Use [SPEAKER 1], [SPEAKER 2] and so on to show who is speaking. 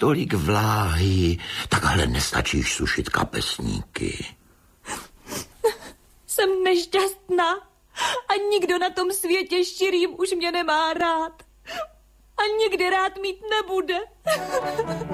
[SPEAKER 1] tolik vláhy, takhle nestačíš sušit kapesníky.
[SPEAKER 2] Jsem nešťastná a nikdo na tom světě širým už mě nemá rád. A nikdy rád mít nebude.